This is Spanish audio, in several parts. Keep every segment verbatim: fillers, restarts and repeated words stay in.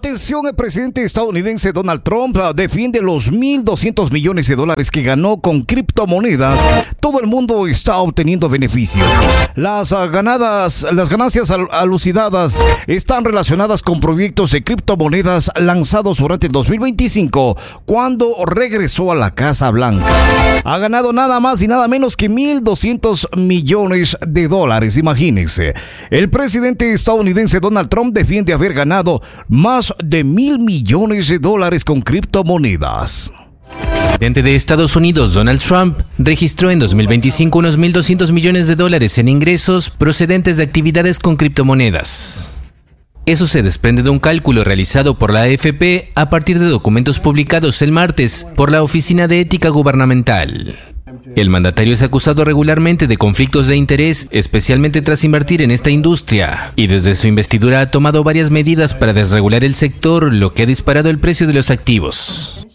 Atención, el presidente estadounidense Donald Trump defiende los mil doscientos millones de dólares que ganó con criptomonedas. Todo el mundo está obteniendo beneficios. Las ganadas, las ganancias al, alucidadas están relacionadas con proyectos de criptomonedas lanzados durante el dos mil veinticinco, cuando regresó a la Casa Blanca. Ha ganado nada más y nada menos que mil doscientos millones de dólares, imagínense. El presidente estadounidense Donald Trump defiende haber ganado más de mil millones de dólares con criptomonedas. El presidente de Estados Unidos, Donald Trump, registró en dos mil veinticinco unos mil doscientos millones de dólares en ingresos procedentes de actividades con criptomonedas. Eso se desprende de un cálculo realizado por la A F P a partir de documentos publicados el martes por la Oficina de Ética Gubernamental. El mandatario es acusado regularmente de conflictos de interés, especialmente tras invertir en esta industria, y desde su investidura ha tomado varias medidas para desregular el sector, lo que ha disparado el precio de los activos.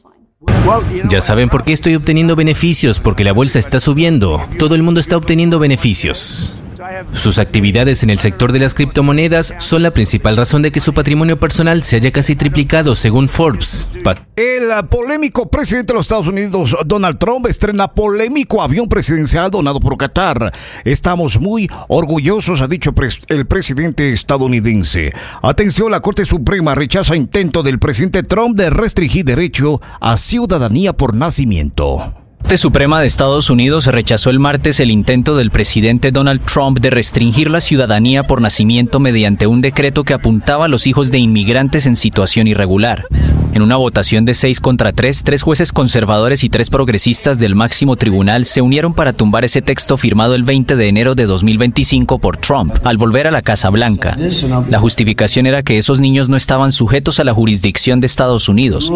Ya saben por qué estoy obteniendo beneficios, porque la bolsa está subiendo, todo el mundo está obteniendo beneficios. Sus actividades en el sector de las criptomonedas son la principal razón de que su patrimonio personal se haya casi triplicado, según Forbes. Pat- El polémico presidente de los Estados Unidos, Donald Trump, estrena polémico avión presidencial donado por Qatar. Estamos muy orgullosos, ha dicho pres- el presidente estadounidense. Atención, la Corte Suprema rechaza intento del presidente Trump de restringir derecho a ciudadanía por nacimiento. La Corte Suprema de Estados Unidos rechazó el martes el intento del presidente Donald Trump de restringir la ciudadanía por nacimiento mediante un decreto que apuntaba a los hijos de inmigrantes en situación irregular. En una votación de seis contra tres, tres jueces conservadores y tres progresistas del máximo tribunal se unieron para tumbar ese texto firmado el veinte de enero de dos mil veinticinco por Trump al volver a la Casa Blanca. La justificación era que esos niños no estaban sujetos a la jurisdicción de Estados Unidos.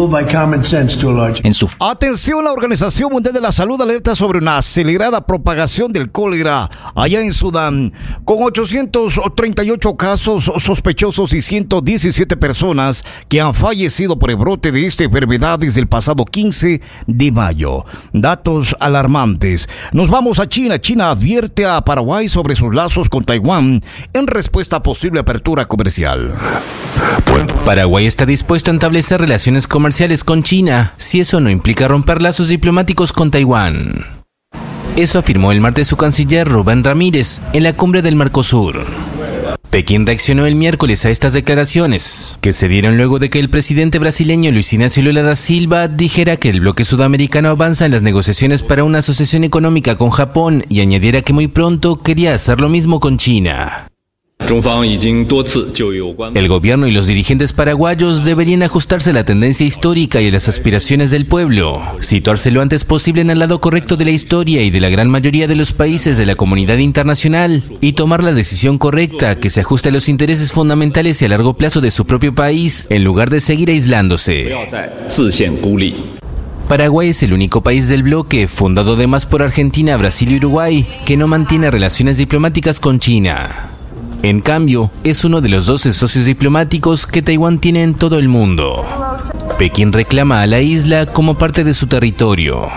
En su... Atención, la Organización Mundial de la Salud alerta sobre una acelerada propagación del cólera allá en Sudán, con ochocientos treinta y ocho casos sospechosos y ciento diecisiete personas que han fallecido por el brote de esta enfermedad desde el pasado quince de mayo. Datos alarmantes. Nos vamos a China. China advierte a Paraguay sobre sus lazos con Taiwán en respuesta a posible apertura comercial. Paraguay está dispuesto a establecer relaciones comerciales con China, si eso no implica romper lazos diplomáticos con Taiwán. Eso afirmó el martes su canciller Rubén Ramírez en la cumbre del Mercosur. Pekín reaccionó el miércoles a estas declaraciones, que se dieron luego de que el presidente brasileño Luis Inácio Lula da Silva dijera que el bloque sudamericano avanza en las negociaciones para una asociación económica con Japón y añadiera que muy pronto quería hacer lo mismo con China. El gobierno y los dirigentes paraguayos deberían ajustarse a la tendencia histórica y a las aspiraciones del pueblo, situarse lo antes posible en el lado correcto de la historia y de la gran mayoría de los países de la comunidad internacional y tomar la decisión correcta que se ajuste a los intereses fundamentales y a largo plazo de su propio país, en lugar de seguir aislándose. Paraguay es el único país del bloque, fundado además por Argentina, Brasil y Uruguay, que no mantiene relaciones diplomáticas con China. En cambio, es uno de los doce socios diplomáticos que Taiwán tiene en todo el mundo. Pekín reclama a la isla como parte de su territorio.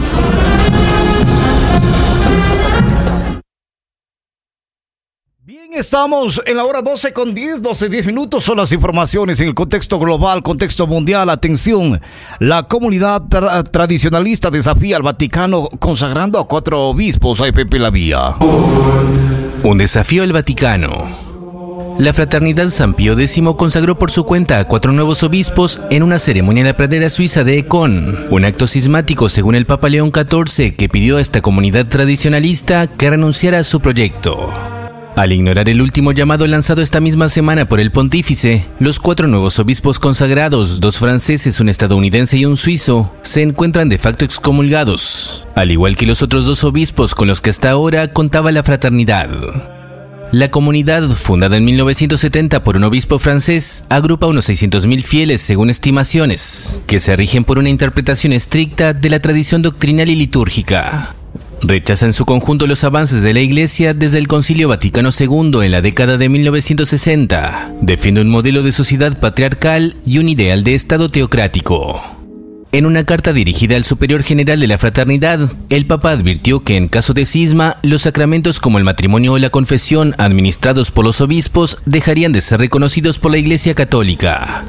Bien, estamos en la hora doce con diez, doce, diez minutos. Son las informaciones en el contexto global, contexto mundial. Atención, la comunidad tra- tradicionalista desafía al Vaticano consagrando a cuatro obispos. A Pepe La Vía. Un desafío al Vaticano. La Fraternidad San Pío X consagró por su cuenta a cuatro nuevos obispos en una ceremonia en la pradera suiza de Econ, un acto cismático según el Papa León catorce, que pidió a esta comunidad tradicionalista que renunciara a su proyecto. Al ignorar el último llamado lanzado esta misma semana por el pontífice, los cuatro nuevos obispos consagrados, dos franceses, un estadounidense y un suizo, se encuentran de facto excomulgados, al igual que los otros dos obispos con los que hasta ahora contaba la fraternidad. La comunidad, fundada en mil novecientos setenta por un obispo francés, agrupa unos seiscientos mil fieles según estimaciones, que se rigen por una interpretación estricta de la tradición doctrinal y litúrgica. Rechaza en su conjunto los avances de la Iglesia desde el Concilio Vaticano segundo en la década de mil novecientos sesenta. Defiende un modelo de sociedad patriarcal y un ideal de Estado teocrático. En una carta dirigida al superior general de la fraternidad, el Papa advirtió que en caso de cisma, los sacramentos como el matrimonio o la confesión administrados por los obispos dejarían de ser reconocidos por la Iglesia Católica.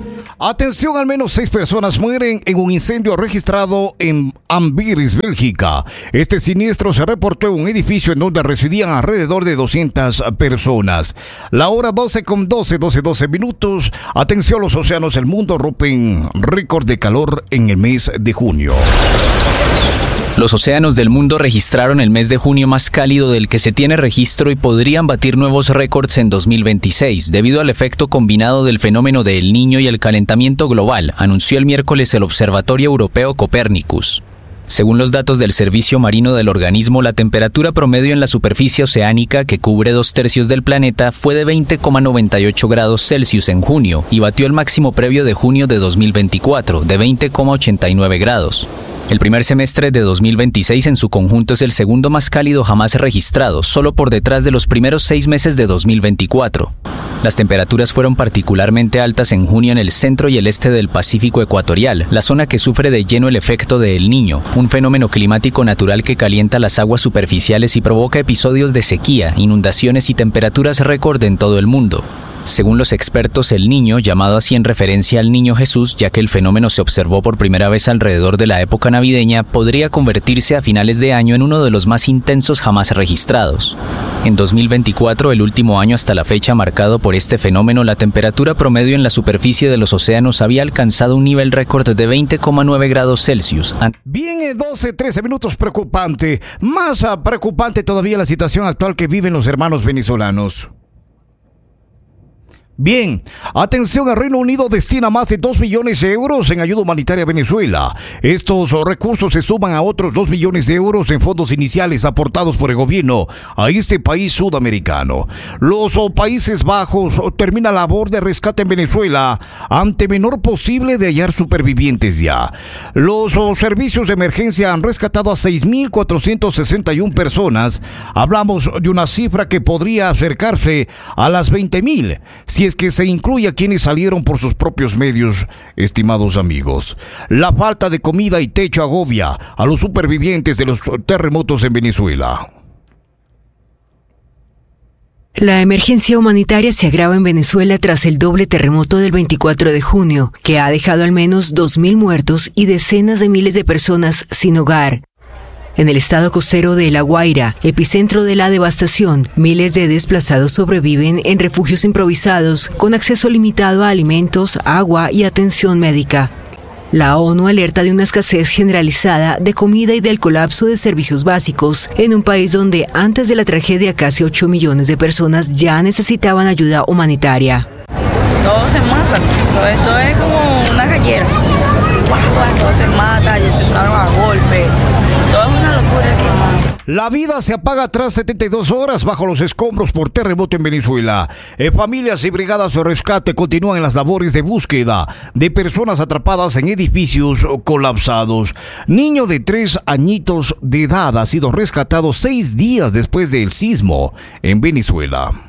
Atención, al menos seis personas mueren en un incendio registrado en Amberes, Bélgica. Este siniestro se reportó en un edificio en donde residían alrededor de doscientas personas. La hora doce con doce, doce, doce minutos. Atención, los océanos del mundo rompen récord de calor en el mes de junio. Los océanos del mundo registraron el mes de junio más cálido del que se tiene registro y podrían batir nuevos récords en dos mil veintiséis, debido al efecto combinado del fenómeno de El Niño y el calentamiento global, anunció el miércoles el Observatorio Europeo Copernicus. Según los datos del Servicio Marino del organismo, la temperatura promedio en la superficie oceánica, que cubre dos tercios del planeta, fue de veinte coma noventa y ocho grados Celsius en junio y batió el máximo previo de junio de dos mil veinticuatro, de veinte coma ochenta y nueve grados. El primer semestre de dos mil veintiséis en su conjunto es el segundo más cálido jamás registrado, solo por detrás de los primeros seis meses de dos mil veinticuatro. Las temperaturas fueron particularmente altas en junio en el centro y el este del Pacífico ecuatorial, la zona que sufre de lleno el efecto de El Niño, un fenómeno climático natural que calienta las aguas superficiales y provoca episodios de sequía, inundaciones y temperaturas récord en todo el mundo. Según los expertos, El Niño, llamado así en referencia al Niño Jesús, ya que el fenómeno se observó por primera vez alrededor de la época navideña, podría convertirse a finales de año en uno de los más intensos jamás registrados. En dos mil veinticuatro, el último año hasta la fecha marcado por este fenómeno, la temperatura promedio en la superficie de los océanos había alcanzado un nivel récord de veinte coma nueve grados Celsius. Bien, doce, trece minutos, preocupante. Más preocupante todavía la situación actual que viven los hermanos venezolanos. Bien, atención, el Reino Unido destina más de dos millones de euros en ayuda humanitaria a Venezuela. Estos recursos se suman a otros dos millones de euros en fondos iniciales aportados por el gobierno a este país sudamericano. Los Países Bajos terminan la labor de rescate en Venezuela ante menor posible de hallar supervivientes ya. Los servicios de emergencia han rescatado a seis mil cuatrocientas sesenta y una personas. Hablamos de una cifra que podría acercarse a las veinte mil. Si es que se incluye a quienes salieron por sus propios medios, estimados amigos. La falta de comida y techo agobia a los supervivientes de los terremotos en Venezuela. La emergencia humanitaria se agrava en Venezuela tras el doble terremoto del veinticuatro de junio, que ha dejado al menos dos mil muertos y decenas de miles de personas sin hogar. En el estado costero de La Guaira, epicentro de la devastación, miles de desplazados sobreviven en refugios improvisados con acceso limitado a alimentos, agua y atención médica. La ONU alerta de una escasez generalizada de comida y del colapso de servicios básicos en un país donde antes de la tragedia casi ocho millones de personas ya necesitaban ayuda humanitaria. Todos se matan, todo esto es como una gallera. Así, guau, guau, todos se matan, y se entraron a golpe. Todo es una locura aquí, hermano. La vida se apaga tras setenta y dos horas bajo los escombros por terremoto en Venezuela. Eh, familias y brigadas de rescate continúan en las labores de búsqueda de personas atrapadas en edificios colapsados. Niño de tres añitos de edad ha sido rescatado seis días después del sismo en Venezuela.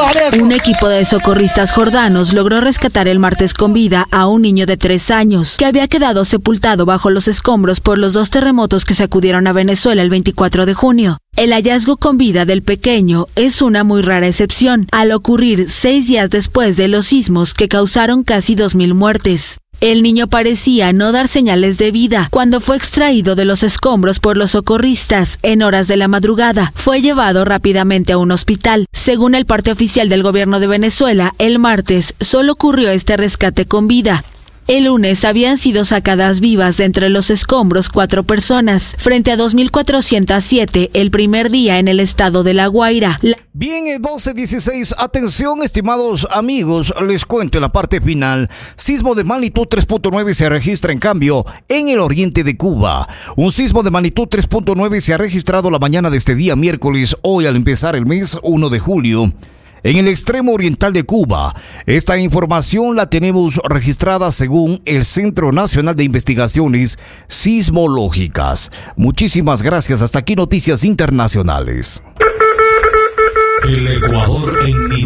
Un equipo de socorristas jordanos logró rescatar el martes con vida a un niño de tres años que había quedado sepultado bajo los escombros por los dos terremotos que sacudieron a Venezuela el veinticuatro de junio. El hallazgo con vida del pequeño es una muy rara excepción, al ocurrir seis días después de los sismos que causaron casi dos mil muertes. El niño parecía no dar señales de vida cuando fue extraído de los escombros por los socorristas en horas de la madrugada. Fue llevado rápidamente a un hospital. Según el parte oficial del gobierno de Venezuela, el martes solo ocurrió este rescate con vida. El lunes habían sido sacadas vivas de entre los escombros cuatro personas, frente a dos mil cuatrocientas siete el primer día en el estado de La Guaira. La... Bien, el doce dieciséis, atención estimados amigos, les cuento en la parte final. Sismo de magnitud tres punto nueve se registra en cambio en el oriente de Cuba. Un sismo de magnitud tres punto nueve se ha registrado la mañana de este día miércoles, hoy al empezar el mes primero de julio. En el extremo oriental de Cuba. Esta información la tenemos registrada según el Centro Nacional de Investigaciones Sismológicas. Muchísimas gracias. Hasta aquí Noticias Internacionales. El Ecuador en